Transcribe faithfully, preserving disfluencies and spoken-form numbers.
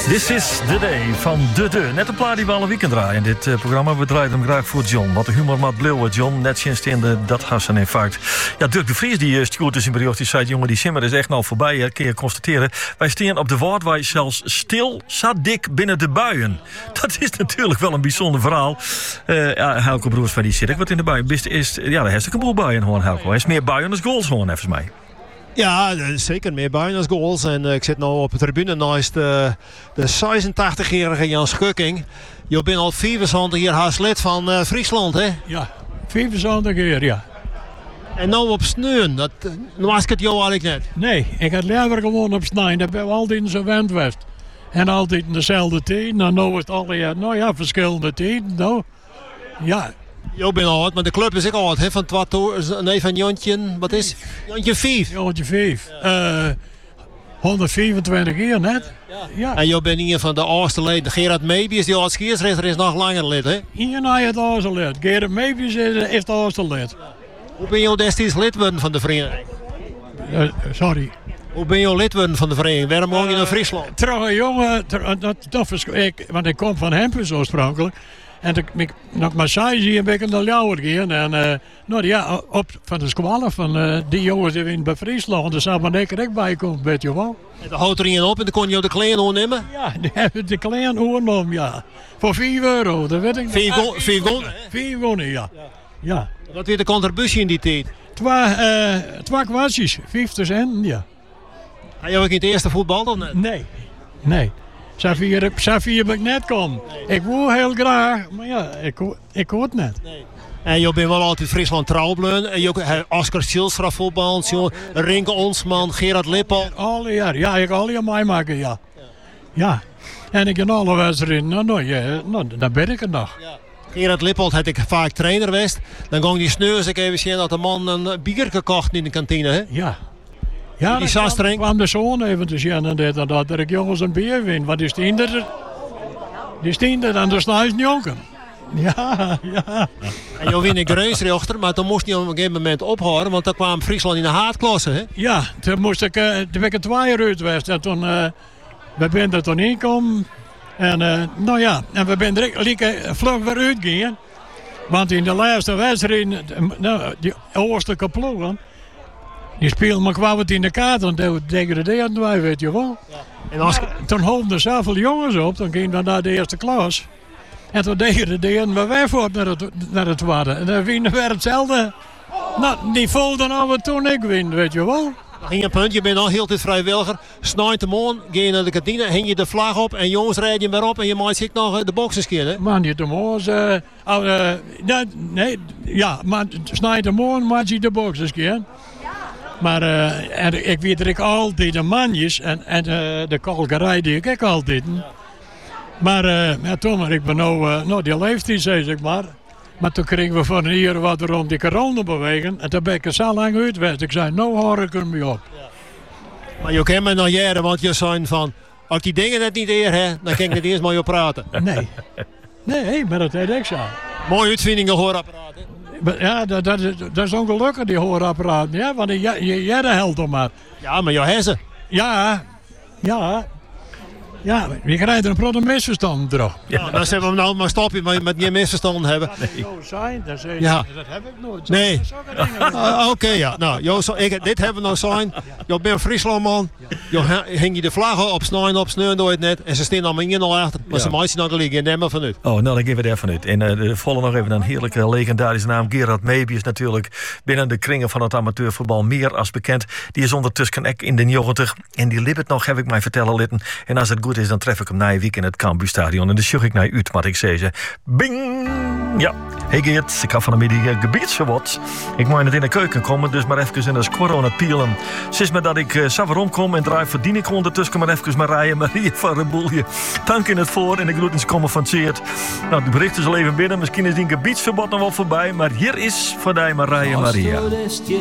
This is the day van de de. Net een plaat die we alle weekend draaien in dit uh, programma. We draaien hem graag voor John. Wat de humor mat bleeuwen, John. Net sinds in de dat has een infarct. Ja, Dirk de Vries die uh, stuurt dus in bericht. Die zei, jongen, die simmer is echt nou voorbij. Hè, kun je constateren. Wij staan op de Waardwij zelfs stil, zat dik binnen de buien. Dat is natuurlijk wel een bijzonder verhaal. Uh, ja, Helco broers van die zit ik wat in de buien. Bist is, ja, daar heeft ik een boel buien gewoon, Helco. Hij is meer buien dan goals gewoon, even mij. Ja, zeker meer buien als goals. En uh, ik zit nu op de tribune naast uh, de zesentachtig-jarige Jan Schukking. Je bent al vierenzwanzig jaar haast lid van uh, Friesland, hè? Ja, vierenzwanzig jaar, ja. En nou op Sneun, dat uh, was ik het jou eigenlijk net. Nee, ik had liever gewoon op Snijn. Dat ben we altijd in zo'n wend geweest. En altijd in dezelfde tijd. Nou, nu is het al ja, nou ja, verschillende tijden. Nou, ja. Je bent oud, maar de club is ook oud, hè? Van Twato, nee, van Jontje, wat is Jontje vijf? Jontje vijf. Ja. Uh, honderdvijfentwintig jaar net. Ja. Ja. En je bent een van de oudste leden. Gerard Meebies, die oud scheidsrechter, is nog langer lid, hè? Hier nou het oudste lid. Gerard Meebies is, is het oudste lid. Ja. Hoe ben je destijds lid worden van de vereniging? Uh, sorry. Hoe ben je lid worden van de vereniging? Waarom woon je uh, in Friesland? Trouw een jongen, dat, dat is, ik, want ik kom van Hempels oorspronkelijk. En ik nog maar zei zie ben ik in de Ljouwer gaan. En uh, nou ja, op van de squallen van uh, die jongens die in bij Friesland. Daar zou maar lekker ook bij komen, weet je wel. En dan houdt er een op en dan kon je de klein nemen? Ja, die hebben de klein oornom, ja. Voor vier euro, dat weet ik niet. Vier gonnen? Vier gonnen, ja. ja. ja. Wat weer de contributie in die tijd? Twee kwartjes, vijftig cent, ja. Had je ook in het eerste voetbal dan net? Nee, nee. Xavier, Xavier ben ik net kom. Nee. Ik wil heel graag, maar ja, ik, ik hoor het net. Nee. En je bent wel altijd Friesland trouw blijven. En je ook Oscar Silstra voetbal, ja. Rinke Onsman, Gerard Lippel. Alle jaar, ja, ik al je meemaken, ja. ja. Ja. En ik in alle wedstrijden, nou, nou, ja, nou, dan ben ik er nog. Ja. Gerard Lippel had ik vaak trainer geweest. Dan ging die sneus ik even zien dat de man een bier gekocht in de kantine, hè? Ja. Ja, die dan kwam, kwam de zoon even te zien en dat, en dat ik jongens een bier win. Want die steen er, die steen er aan de Snijsnjonken. Ja, ja. En je win ik de reusrechter, maar toen moest hij op een gegeven moment ophouden, want dan kwam Friesland in de haatklasse, hè? Ja, toen moest ik, uh, toen ben ik een twee jaar uit geweest. En toen, uh, we zijn er toen ingekomen. En uh, nou ja, en we zijn er lekker vlug weer uitgegaan. Want in de laatste wedstrijd, nou, die oostelijke ploegen, die speelden maar kwam het in de kaart, want dat degradeerden wij, weet je wel. Ja. En als... maar, toen hoopten er zoveel jongens op, dan gingen we naar de eerste klas. En toen degradeerden we weer voort naar het, naar het tweede. En dan winnen we hetzelfde. Nou, die voelden nou we toen ik win, weet je wel. Dan ging een punt, je bent al heel tijd vrijwilliger. Snijdt de morgen, ga je naar de kantine, hing je de vlag op en jongens rijden je weer op en je maakt zich nog de boxers keer, hè? Man, je de morgen, uh, uh, nee, nee, ja, maar snijdt de morgen maakt je de boxers keer. Maar uh, en, ik weet dat ik altijd de manjes en, en uh, de kalkerij die ik ook altijd. Ja. Maar uh, ja, toen, maar ik ben nou, uh, nou die leeftijd, zeg maar. Maar toen kregen we van hier wat rond die corona bewegen. En toen ben ik er zo lang uit geweest. Ik zei, nou hoor ik er mee op. Ja. Maar je kent me nog jaren, want je zei van, als die dingen net niet eer, hè, dan kan ik niet eerst met je praten. Nee, nee, maar dat deed ik zo. Mooie uitvindingen, hoorapparaat, hè? Ja, dat, dat, dat is ongelukkig, die hoorapparaat. Ja, want jij de helpt dan maar. Ja, maar jouw hersen. Ja, ja. Ja, je krijgt er een protte misverstand erop. Ja, nou, dan zeggen we nou maar stopje met, met niet misverstand hebben. Dat nee. zijn, dat, is, ja. dat heb ik nooit. Nee. Uh, Oké, okay, ja. Nou, jo, so, ik, dit hebben we nou zijn. Je bent Friesland, man. Je hing je de vlaggen op snijden, op sneuren door het net. En ze staan allemaal in al achter. Maar ja. Ze maken nog liggen. Neem maar vanuit. Oh, nou, dan geven we er vanuit. En uh, er volgen nog even een heerlijke legendarische naam. Gerard Meebies natuurlijk. Binnen de kringen van het amateurvoetbal meer als bekend. Die is ondertussen ook in de negentig. En die libbet nog, heb ik mij vertellen litten. En als het goed is, dan tref ik hem na een week in het Cambuurstadion. En dan sjoeg ik naar uit, maar ik zei ze. Bing! Ja, hey Geert, ik had van de middag gebiedsverbod. Ik moet net in de keuken komen, dus maar even in de corona pielen. Sinds me dat ik uh, Savarom kom en draai verdien ik ondertussen maar even Marije Marie van Reboelje. Dank in het voor en de groetens komen van Zeert. Nou, de berichten zal even binnen. Misschien is die gebiedsverbod nog wel voorbij, maar hier is voor die Marije Maria.